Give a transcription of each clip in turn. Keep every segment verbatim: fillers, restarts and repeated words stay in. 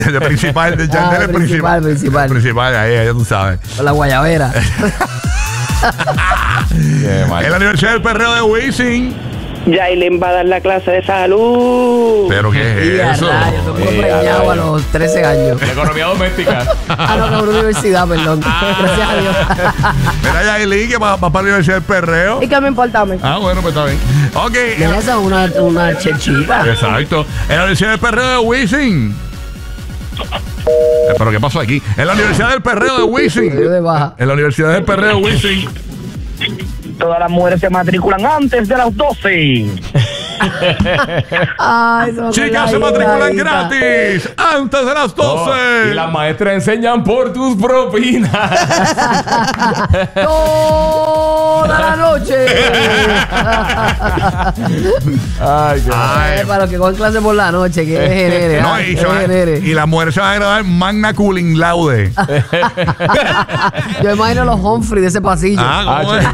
El principal, de Ah, Yandel, el principal. principal, El principal, ahí, ya tú sabes. Con la guayabera. En la Universidad del Perreo de Wisin. Yailin va a dar la clase de salud. ¿Pero qué Y a es eso? rayos, tú me preñado a los trece años. La economía doméstica. Ah, no, no, una universidad, perdón. Gracias a Dios. Mira, Yailin, que va, va para la Universidad del Perreo. ¿Y qué me importa a mí? Ah, bueno, pues está bien. Ok. Mira, esa es una, una chechita. Exacto. En la Universidad del Perreo de Wisin. Eh, ¿Pero qué pasó aquí? En la Universidad del Perreo de Wisin. Yo de baja. En la Universidad del Perreo de Wisin. Todas las mujeres se matriculan antes de las doce. Ay, eso Chicas se matriculan gratis antes de las doce. Oh, y las maestras enseñan por tus propinas. Toda la noche. Ay, qué Ay. Eh, para los que cogen clase por la noche, que es genere. No, ah, y, que se van- es genere. y las mujeres se van a graduar magna cum laude. Yo imagino los Humphrey de ese pasillo. Ah, ¿cómo es?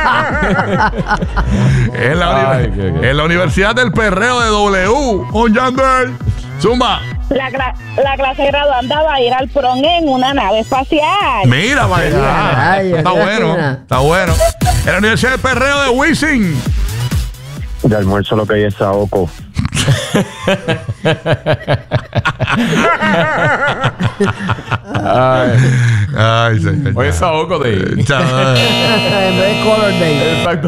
En la, Ay, uni- qué- qué. en la Universidad del Perreo de W. Con Yandel. Zumba. La, cla- la clase graduanda va a ir al prom en una nave espacial. Mira, vaya. rayos, Está qué bueno. fina. Está bueno. En la Universidad del Perreo de Wisin. De almuerzo lo que hay es saoco. Ay. Ay, señor. Oye, Saoco de. Chaval. En vez de Color Day. Exacto.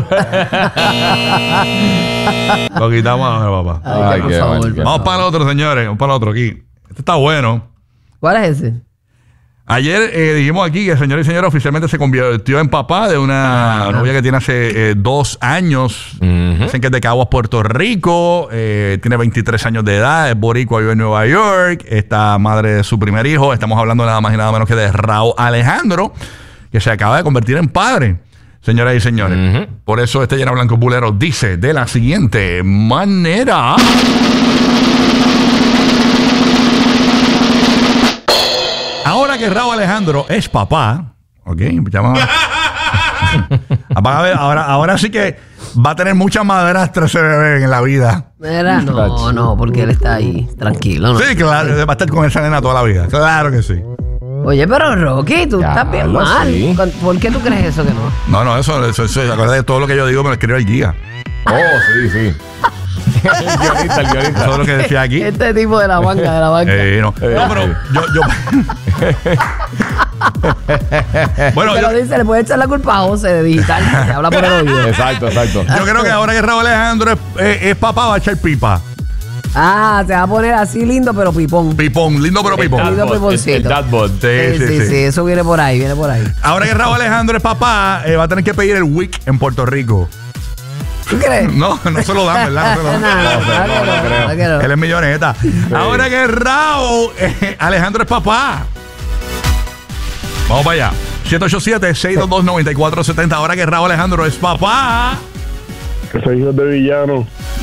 Lo quitamos ahora, papá. Ay, Ay, por qué favor. mal, qué Vamos para el otro, señores. Vamos para el otro aquí. Este está bueno. ¿Cuál es ese? Ayer eh, dijimos aquí que el señor y señora oficialmente se convirtió en papá de una novia que tiene hace eh, dos años. Dicen que es de Caguas, Puerto Rico. Eh, tiene veintitrés años de edad. Es boricua, vive en Nueva York. Esta madre de su primer hijo. Estamos hablando nada más y nada menos que de Raúl Alejandro, que se acaba de convertir en padre. Señoras y señores. Ujú. Por eso este Llena Blanco Bulero dice de la siguiente manera. Ahora que Raúl Alejandro es papá, ok, llama. Van a ver, ahora, ahora sí que va a tener mucha madrastra ese bebé en la vida. Mira, no, no, porque él está ahí, tranquilo, ¿no? Sí, claro, va a estar con esa nena toda la vida. Claro que sí. Oye, pero Rocky, tú Ya, estás bien lo mal. sí. Con- ¿Por qué tú crees eso que no? No, no, eso, eso, eso acuérdate de todo lo que yo digo, me lo escribe el guía. Oh, sí, sí. El guionista, el guionista. Eso es lo que decía aquí. Este tipo de la banca, de la banca. Eh, no. Eh, no, pero sí. yo, yo. bueno, Pero yo, dice, le puede echar la culpa a José de digital, que habla por el oído. Exacto, exacto. yo creo que ahora que Raúl Alejandro es, es- es papá, va a echar pipa. Ah, se va a poner así lindo, pero pipón. Pipón, lindo pero pipón. Lindo Dadbot, piponcito. el Dadbot. Sí, Sí, sí, sí, eso viene por ahí, viene por ahí. Ahora que Raúl Alejandro es papá, eh, va a tener que pedir el W I C en Puerto Rico. ¿Tú crees? No, no se lo dan, ¿verdad? No se lo No, dan. no, no, no, no no, creo. no, que no. Él es milloneta. Ahora que Raúl eh, Alejandro es papá. Vamos para allá. siete ocho siete, seis dos dos, nueve cuatro siete cero. Ahora que Raúl Alejandro es papá. Que soy hijo de villano.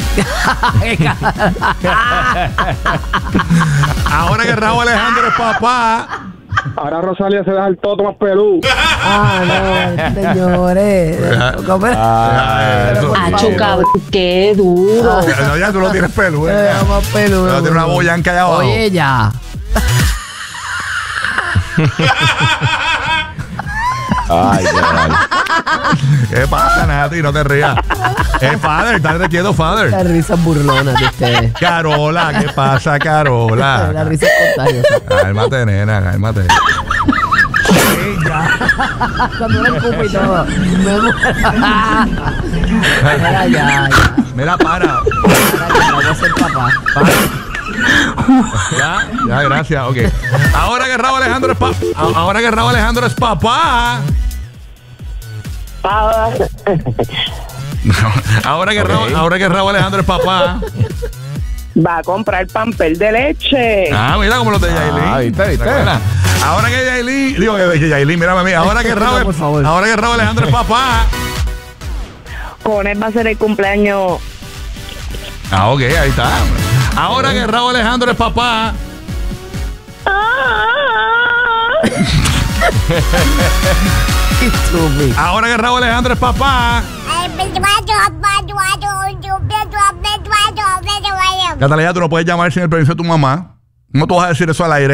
Ahora que Raúl Alejandro es papá. Ahora Rosalía se deja el toto más pelú. Ah, no, señores. ¿Cómo es? Ah, eso. Acho, cabrón, qué duro. Ya, ya tú lo tienes pelo, Eh, ¿eh? más peludo. Pero tiene una boyanca allá abajo. Oye, ya. Ay, qué mal. ¿Qué pasa, Nati? No te rías. Es father, estate quieto, father. Las risas burlonas de ustedes. Carola, ¿qué pasa, La Carola? risa contagiosa. Cálmate, nena, cálmate. Cuando le escupo y todo. Me muero. Mira, ya, ya. Mira, para. Mira, ya, voy a ser papá. Ya, ya, gracias, ok. Ahora que Raúl Alejandro es papá. Ahora que Raúl Alejandro es papá. Ahora que, Raúl, ahora que Raúl Alejandro es papá. Va a comprar pamper de leche. Ah, mira como los de Yailin. Ah, ¿viste, viste? Mira, ahora que Yailin, digo que que Yailin, mírame a mí. Ahora que Raúl, No, por favor. ahora que Raúl Alejandro es papá. Con él va a ser el cumpleaños. Ah, ok, ahí está. Ahora que Raúl Alejandro es papá. Qué estúpido. Ahora que Raúl Alejandro es papá. Catalina, tú no puedes llamar sin el permiso de tu mamá. ¿Cómo tú vas a decir eso al aire?